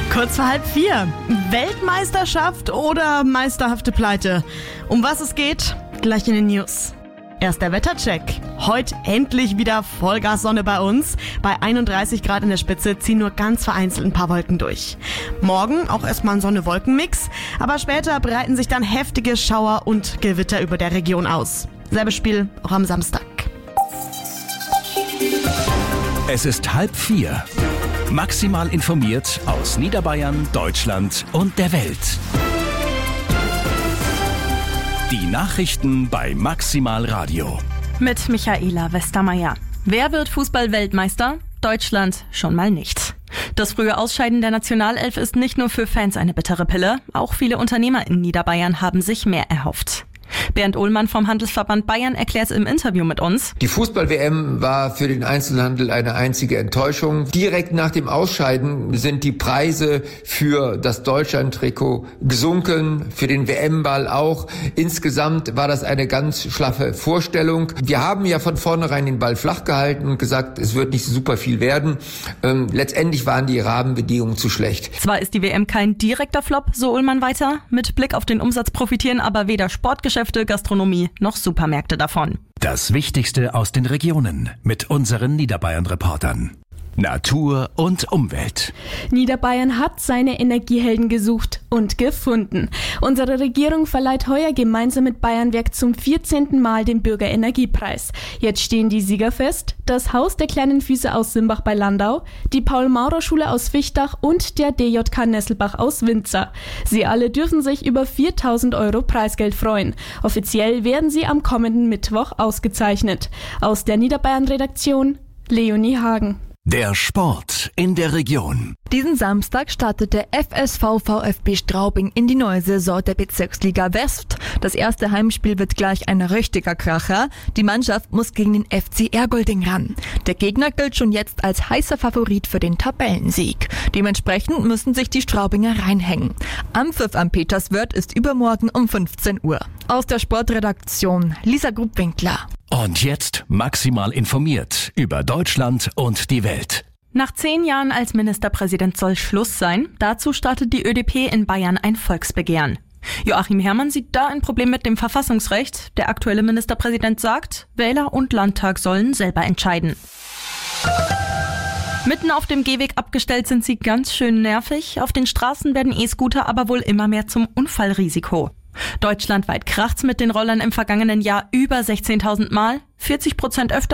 Kurz vor 3:30. Weltmeisterschaft oder meisterhafte Pleite? Um was es geht, gleich in den News. Erst der Wettercheck. Heute endlich wieder Vollgas-Sonne bei uns. Bei 31 Grad in der Spitze ziehen nur ganz vereinzelt ein paar Wolken durch. Morgen auch erstmal ein Sonne-Wolken-Mix, aber später breiten sich dann heftige Schauer und Gewitter über der Region aus. Selbes Spiel auch am Samstag. Es ist 3:30. Maximal informiert aus Niederbayern, Deutschland und der Welt. Die Nachrichten bei Maximal Radio. Mit Michaela Westermeier. Wer wird Fußball-Weltmeister? Deutschland schon mal nicht. Das frühe Ausscheiden der Nationalelf ist nicht nur für Fans eine bittere Pille. Auch viele Unternehmer in Niederbayern haben sich mehr erhofft. Bernd Ohlmann vom Handelsverband Bayern erklärt im Interview mit uns: Die Fußball-WM war für den Einzelhandel eine einzige Enttäuschung. Direkt nach dem Ausscheiden sind die Preise für das Deutschland-Trikot gesunken, für den WM-Ball auch. Insgesamt war das eine ganz schlaffe Vorstellung. Wir haben ja von vornherein den Ball flach gehalten und gesagt, es wird nicht super viel werden. Letztendlich waren die Rahmenbedingungen zu schlecht. Zwar ist die WM kein direkter Flop, so Ohlmann weiter. Mit Blick auf den Umsatz profitieren aber weder Sportgeschäfte, Gastronomie noch Supermärkte davon. Das Wichtigste aus den Regionen mit unseren Niederbayern-Reportern. Natur und Umwelt. Niederbayern hat seine Energiehelden gesucht und gefunden. Unsere Regierung verleiht heuer gemeinsam mit Bayernwerk zum 14. Mal den Bürgerenergiepreis. Jetzt stehen die Sieger fest: das Haus der kleinen Füße aus Simbach bei Landau, die Paul-Maurer-Schule aus Fichtach und der DJK Nesselbach aus Windsor. Sie alle dürfen sich über 4.000 € Preisgeld freuen. Offiziell werden sie am kommenden Mittwoch ausgezeichnet. Aus der Niederbayern-Redaktion Leonie Hagen. Der Sport in der Region. Diesen Samstag startet der FSV VfB Straubing in die neue Saison der Bezirksliga West. Das erste Heimspiel wird gleich ein richtiger Kracher. Die Mannschaft muss gegen den FC Ergolding ran. Der Gegner gilt schon jetzt als heißer Favorit für den Tabellensieg. Dementsprechend müssen sich die Straubinger reinhängen. Am Pfiff am Peterswörth ist übermorgen um 15 Uhr. Aus der Sportredaktion Lisa Grubwinkler. Und jetzt maximal informiert über Deutschland und die Welt. Nach 10 Jahren als Ministerpräsident soll Schluss sein. Dazu startet die ÖDP in Bayern ein Volksbegehren. Joachim Herrmann sieht da ein Problem mit dem Verfassungsrecht. Der aktuelle Ministerpräsident sagt, Wähler und Landtag sollen selber entscheiden. Mitten auf dem Gehweg abgestellt sind sie ganz schön nervig. Auf den Straßen werden E-Scooter aber wohl immer mehr zum Unfallrisiko. Deutschlandweit kracht's mit den Rollern im vergangenen Jahr über 16.000 Mal, 40% öfter